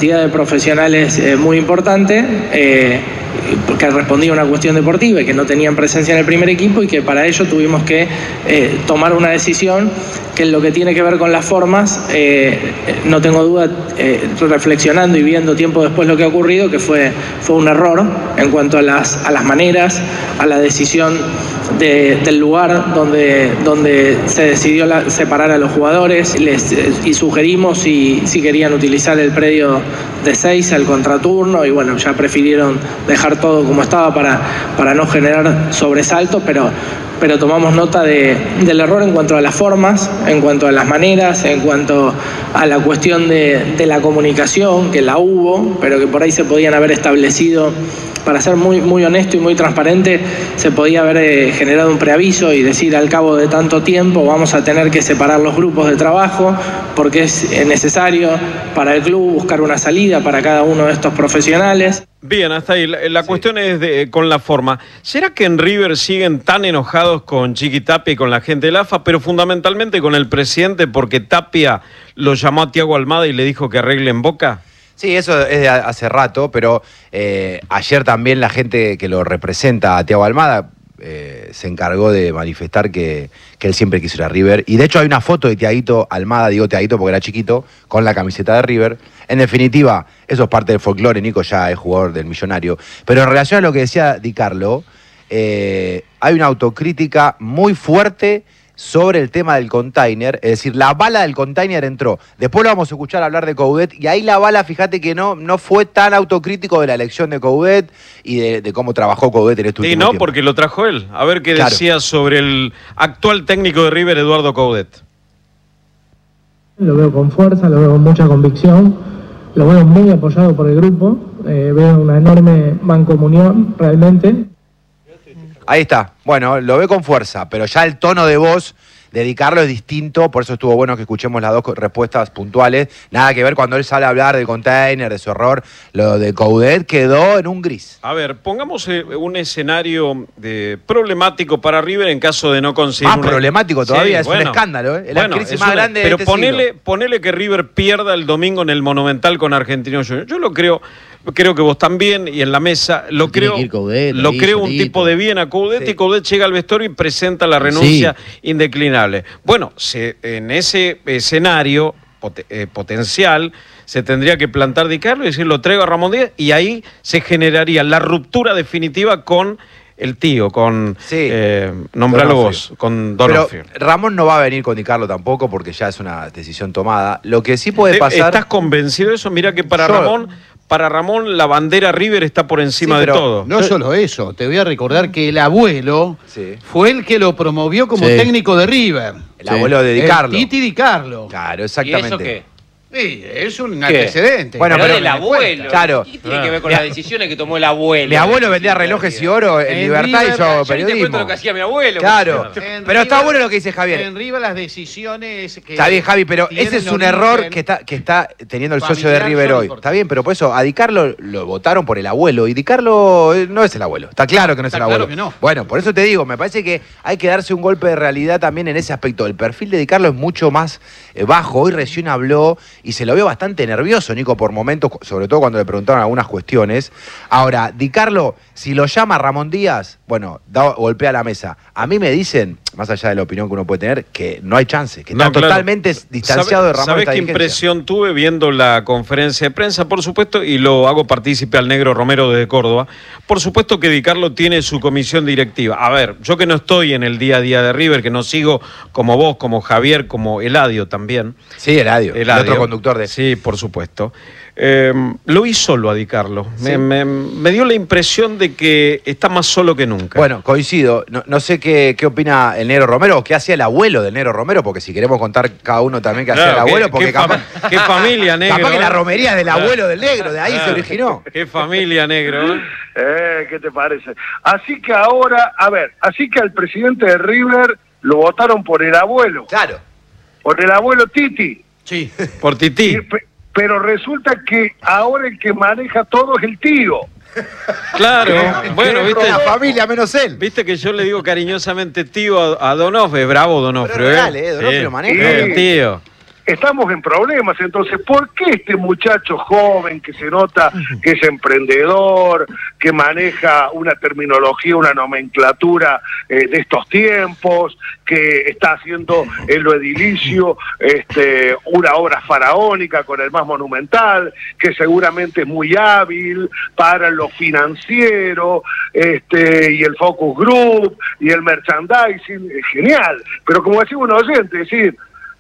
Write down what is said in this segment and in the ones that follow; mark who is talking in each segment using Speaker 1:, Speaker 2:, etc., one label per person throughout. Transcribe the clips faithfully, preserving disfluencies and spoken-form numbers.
Speaker 1: cantidad de profesionales eh, muy importante, eh, que respondía a una cuestión deportiva y que no tenían presencia en el primer equipo, y que para ello tuvimos que eh, tomar una decisión que en lo que tiene que ver con las formas, eh, no tengo duda, eh, reflexionando y viendo tiempo después lo que ha ocurrido, que fue, fue un error en cuanto a las, a las maneras, a la decisión de, del lugar donde, donde se decidió la, separar a los jugadores, les, y sugerimos si, si querían utilizar el predio de seis al contraturno, y bueno, ya prefirieron dejar todo como estaba para, para no generar sobresaltos, pero, pero tomamos nota de, del error en cuanto a las formas, en cuanto a las maneras, en cuanto a la cuestión de, de la comunicación, que la hubo, pero que por ahí se podían haber establecido. Para ser muy, muy honesto y muy transparente, se podía haber eh, generado un preaviso y decir, al cabo de tanto tiempo vamos a tener que separar los grupos de trabajo, porque es necesario para el club buscar una salida para cada uno de estos profesionales.
Speaker 2: Bien, hasta ahí. La, la sí. cuestión es de, con la forma. ¿Será que en River siguen tan enojados con Chiqui Tapia y con la gente del A F A, pero fundamentalmente con el presidente, porque Tapia lo llamó a Thiago Almada y le dijo que arregle en Boca?
Speaker 3: Sí, eso es de hace rato, pero eh, ayer también la gente que lo representa a Thiago Almada eh, se encargó de manifestar que, que él siempre quiso ir a River. Y de hecho hay una foto de Thiaguito Almada, digo Thiaguito porque era chiquito, con la camiseta de River. En definitiva, eso es parte del folclore, Nico ya es jugador del Millonario. Pero en relación a lo que decía Di Carlo, eh, hay una autocrítica muy fuerte sobre el tema del container, es decir, la bala del container entró. Después lo vamos a escuchar hablar de Coudet, y ahí la bala, fíjate que no, no fue tan autocrítico de la elección de Coudet y de, de cómo trabajó Coudet en este último tiempo.
Speaker 2: Sí, no, porque lo trajo él. A ver qué claro. decía sobre el actual técnico de River, Eduardo Coudet.
Speaker 4: Lo veo con fuerza, lo veo con mucha convicción, lo veo muy apoyado por el grupo, eh, veo una enorme mancomunión realmente.
Speaker 3: Ahí está, bueno, lo ve con fuerza, pero ya el tono de voz de Di Carlo es distinto, por eso estuvo bueno que escuchemos las dos respuestas puntuales. Nada que ver cuando él sale a hablar del container, de su error, lo de Coudet quedó en un gris.
Speaker 2: A ver, pongamos un escenario de problemático para River en caso de no conseguir...
Speaker 3: Más
Speaker 2: una...
Speaker 3: problemático todavía, sí, es
Speaker 2: bueno,
Speaker 3: un escándalo, ¿eh? Es
Speaker 2: bueno,
Speaker 3: la crisis
Speaker 2: es
Speaker 3: más
Speaker 2: una...
Speaker 3: grande
Speaker 2: Pero
Speaker 3: de este
Speaker 2: ponele,
Speaker 3: siglo.
Speaker 2: ponele que River pierda el domingo en el Monumental con Argentinos Juniors. Yo lo creo... Creo que vos también, y en la mesa, lo creo,
Speaker 5: Coudet,
Speaker 2: lo
Speaker 5: ahí,
Speaker 2: creo un
Speaker 5: solito.
Speaker 2: tipo de bien a Coudet, sí. Y Coudet llega al vestuario y presenta la renuncia sí. indeclinable. Bueno, se, en ese escenario pot, eh, potencial se tendría que plantar Di Carlo y decir, lo traigo a Ramón Díaz, y ahí se generaría la ruptura definitiva con el tío, con, sí. eh, nombralo vos, con Donofrio.
Speaker 3: Pero Ramón no va a venir con Di Carlo tampoco, porque ya es una decisión tomada. Lo que sí puede pasar...
Speaker 2: ¿Estás convencido de eso? Mira que para Yo... Ramón... Para Ramón, la bandera River está por encima sí, de todo.
Speaker 5: No solo eso, te voy a recordar que el abuelo sí. fue el que lo promovió como sí. técnico de River.
Speaker 3: El sí. abuelo de Di Carlo.
Speaker 5: El Titi Di Carlo.
Speaker 3: Claro, exactamente.
Speaker 6: ¿Y eso qué?
Speaker 5: Sí, es un
Speaker 6: ¿Qué?
Speaker 5: antecedente.
Speaker 6: Bueno, pero, pero del abuelo.
Speaker 3: Claro.
Speaker 6: ¿Qué tiene que ver con las decisiones que tomó el abuelo?
Speaker 3: Mi abuelo vendía relojes y oro en, en Libertad River, y yo periodismo.
Speaker 6: Yo te lo que hacía mi abuelo.
Speaker 3: Claro. Pero River, está bueno lo que dice Javier.
Speaker 5: En River las decisiones que...
Speaker 3: Está bien, Javi, pero ese es un error que está, que está teniendo el socio de River hoy. Está bien, pero por eso a Di Carlo lo votaron por el abuelo, y Di Carlo no es el abuelo. Está claro que no es el abuelo.
Speaker 5: Claro que no.
Speaker 3: Bueno, por eso te digo, me parece que hay que darse un golpe de realidad también en ese aspecto. El perfil de Di Carlo es mucho más eh, bajo. Hoy recién habló y se lo veo bastante nervioso, Nico, por momentos, sobre todo cuando le preguntaron algunas cuestiones. Ahora, Di Carlo, si lo llama Ramón Díaz, bueno, da, golpea la mesa. A mí me dicen, más allá de la opinión que uno puede tener, que no hay chance, que no, está claro. totalmente distanciado de Ramón.
Speaker 2: ¿Sabes qué impresión tuve viendo la conferencia de prensa? Por supuesto, y lo hago partícipe al negro Romero desde Córdoba, por supuesto que Di Carlo tiene su comisión directiva. A ver, yo que no estoy en el día a día de River, que no sigo como vos, como Javier, como Eladio también.
Speaker 3: Sí, Eladio, el otro conductor de...
Speaker 2: Sí, por supuesto. Eh, lo vi solo a Di Carlo. ¿Sí? Me, me, me dio la impresión de que está más solo que nunca.
Speaker 3: Bueno, coincido. No, no sé qué, qué opina el negro Romero o qué hacía el abuelo del negro Romero, porque si queremos contar cada uno también qué
Speaker 2: claro,
Speaker 3: hacía el abuelo,
Speaker 2: qué,
Speaker 3: porque
Speaker 2: qué
Speaker 3: capaz,
Speaker 2: fam qué familia negro.
Speaker 3: Capaz que la
Speaker 2: ¿eh?
Speaker 3: romería es del abuelo del negro, de ahí claro. se originó.
Speaker 2: Qué familia negro. ¿eh?
Speaker 7: Eh, ¿Qué te parece? Así que ahora, a ver, así que al presidente de River lo votaron por el abuelo.
Speaker 3: Claro.
Speaker 7: Por el abuelo Titi.
Speaker 2: Sí. Por Titi.
Speaker 7: Y, pero resulta que ahora el que maneja todo es el tío.
Speaker 2: Claro, bueno, viste.
Speaker 3: La familia menos él.
Speaker 2: Viste que yo le digo cariñosamente tío a, a Donofrio, bravo Donofrio.
Speaker 3: Pero real, ¿eh? Donofrio
Speaker 2: sí.
Speaker 3: lo maneja.
Speaker 2: Sí. El tío.
Speaker 7: estamos en problemas. Entonces, ¿por qué este muchacho joven que se nota que es emprendedor, que maneja una terminología, una nomenclatura eh, de estos tiempos, que está haciendo en lo edilicio este, una obra faraónica con el más monumental, que seguramente es muy hábil para lo financiero, este, y el focus group, y el merchandising, es genial. Pero como decía un oyente, es decir,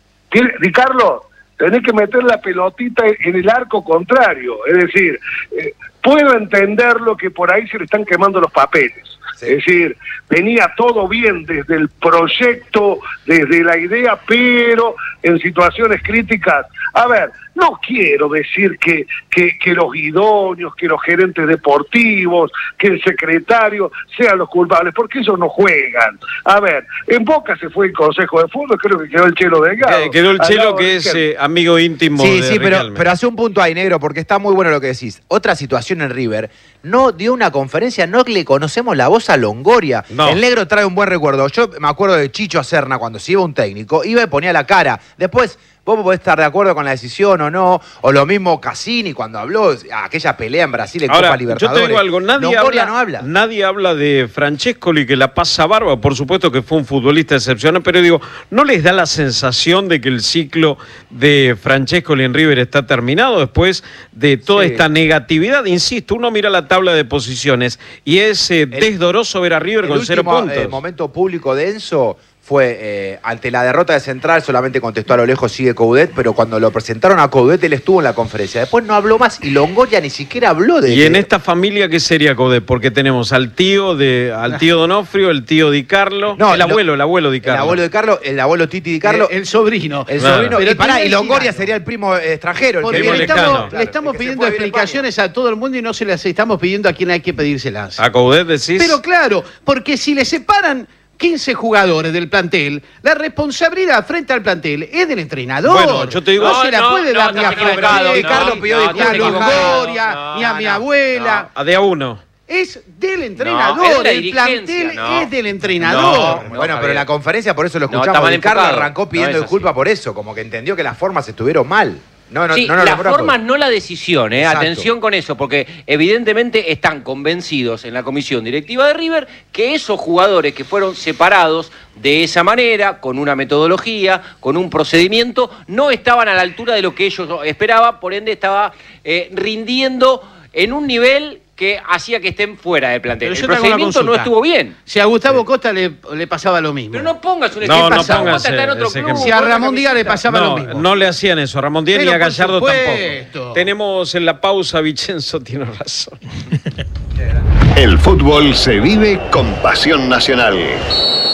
Speaker 7: Di Carlos, tenés que meter la pelotita en el arco contrario. Es decir, eh, puedo entender lo que por ahí se le están quemando los papeles. Sí. Es decir, venía todo bien desde el proyecto, desde la idea, pero en situaciones críticas. A ver, no quiero decir que, que, que los idóneos, que los gerentes deportivos, que el secretario sean los culpables, porque ellos no juegan. A ver, en Boca se fue el Consejo de Fútbol, creo que quedó el Chelo Delgado.
Speaker 2: Quedó el Chelo, que es eh, amigo íntimo
Speaker 3: sí,
Speaker 2: de
Speaker 3: Sí, sí, pero,
Speaker 2: Riquelme.
Speaker 3: pero hace un punto ahí, negro, porque está muy bueno lo que decís. Otra situación en River, no dio una conferencia, no le conocemos la voz a Longoria.
Speaker 2: No.
Speaker 3: El negro trae un buen recuerdo. Yo me acuerdo de Chicho Acerna, cuando se iba un técnico, iba y ponía la cara. Después, vos podés estar de acuerdo con la decisión o no, o lo mismo Cassini cuando habló, aquella pelea en Brasil en
Speaker 2: Ahora,
Speaker 3: Copa Libertadores.
Speaker 2: yo te digo algo, nadie
Speaker 3: Longoria
Speaker 2: habla,
Speaker 3: no habla.
Speaker 2: Nadie habla de Francescoli, que la pasa barba, por supuesto que fue un futbolista excepcional, pero digo, ¿no les da la sensación de que el ciclo de Francescoli en River está terminado después de toda
Speaker 3: Sí.
Speaker 2: esta negatividad? Insisto, uno mira la tabla de posiciones y es eh, desdoroso ver a River
Speaker 3: El
Speaker 2: con cero
Speaker 3: último,
Speaker 2: puntos.
Speaker 3: eh, momento público denso fue eh, ante la derrota de Central, solamente contestó a lo lejos, sigue Coudet, pero cuando lo presentaron a Coudet, él estuvo en la conferencia. Después no habló más y Longoria ni siquiera habló de
Speaker 2: Y en
Speaker 3: de-
Speaker 2: esta familia, ¿qué sería Coudet? Porque tenemos al tío de al tío Donofrio, el tío Di Carlo,
Speaker 3: No,
Speaker 2: el
Speaker 3: lo-
Speaker 2: abuelo, el abuelo Di
Speaker 3: El
Speaker 2: Carlo.
Speaker 3: abuelo de Carlos, el abuelo Titi Di Carlo,
Speaker 5: el, el sobrino.
Speaker 3: el
Speaker 2: Claro.
Speaker 3: sobrino.
Speaker 5: Pero
Speaker 3: Y, pará,
Speaker 5: te voy a
Speaker 3: y
Speaker 5: decir
Speaker 3: Longoria
Speaker 5: algo.
Speaker 3: sería el primo eh, extranjero. El
Speaker 5: Porque
Speaker 3: que
Speaker 2: primo
Speaker 5: le
Speaker 3: viene
Speaker 2: lejano.
Speaker 5: estamos,
Speaker 3: Claro,
Speaker 5: le estamos
Speaker 3: el que se
Speaker 5: pidiendo
Speaker 3: fue a vivir a
Speaker 5: explicaciones a todo el mundo y no se las estamos pidiendo a quien hay que pedírselas.
Speaker 2: A Coudet decís.
Speaker 5: Pero claro, porque si le separan quince jugadores del plantel, la responsabilidad frente al plantel es del entrenador.
Speaker 2: Bueno, yo te digo-
Speaker 5: no,
Speaker 6: No,
Speaker 5: se la
Speaker 6: no,
Speaker 5: puede
Speaker 6: no,
Speaker 5: dar ni a
Speaker 6: estás equivocado,
Speaker 5: Francescoli,
Speaker 6: no,
Speaker 5: Carlos pidió
Speaker 6: no,
Speaker 5: disculpas,
Speaker 6: estás
Speaker 5: ni a
Speaker 6: equivocado.
Speaker 5: Longoria,
Speaker 6: No,
Speaker 5: ni a mi
Speaker 6: no,
Speaker 5: abuela.
Speaker 2: A de a uno.
Speaker 5: Es del
Speaker 6: No,
Speaker 5: entrenador,
Speaker 6: es de la
Speaker 5: el
Speaker 6: dirigencia,
Speaker 5: plantel
Speaker 6: no.
Speaker 5: es del entrenador.
Speaker 6: No,
Speaker 3: Bueno, pero
Speaker 6: Javier.
Speaker 3: la conferencia, por eso lo
Speaker 6: No,
Speaker 3: escuchamos.
Speaker 6: está mal
Speaker 3: Di Carlo
Speaker 6: enfocado.
Speaker 3: arrancó pidiendo
Speaker 6: No es
Speaker 3: disculpas
Speaker 6: así.
Speaker 3: por eso, como que entendió que las formas estuvieron mal. No, no,
Speaker 6: sí,
Speaker 3: no, no,
Speaker 6: la
Speaker 3: no, no,
Speaker 6: forma
Speaker 3: no.
Speaker 6: no la decisión, ¿eh?
Speaker 3: Exacto.
Speaker 6: Atención con eso, porque evidentemente están convencidos en la comisión directiva de River que esos jugadores que fueron separados de esa manera, con una metodología, con un procedimiento, no estaban a la altura de lo que ellos esperaban, por ende estaba eh, rindiendo en un nivel que hacía que estén fuera del plantel.
Speaker 5: Pero
Speaker 6: El
Speaker 5: yo te hago una
Speaker 6: procedimiento no
Speaker 5: consulta.
Speaker 6: estuvo bien.
Speaker 5: Si a Gustavo Costa le, le pasaba lo mismo.
Speaker 6: Pero no pongas un
Speaker 2: No,
Speaker 6: ejemplo.
Speaker 2: no
Speaker 6: Gustavo
Speaker 2: pongas
Speaker 6: Costa está en otro
Speaker 2: ese
Speaker 6: club,
Speaker 2: ejemplo.
Speaker 5: Si a
Speaker 6: con otra
Speaker 5: Ramón Díaz le
Speaker 6: camiseta.
Speaker 5: pasaba lo
Speaker 2: No,
Speaker 5: mismo.
Speaker 2: no le hacían eso. A Ramón Díaz ni
Speaker 5: Pero
Speaker 2: a
Speaker 5: por
Speaker 2: Gallardo
Speaker 5: supuesto.
Speaker 2: tampoco. Tenemos en la pausa, Vicenzo tiene razón.
Speaker 8: El fútbol se vive con pasión nacional.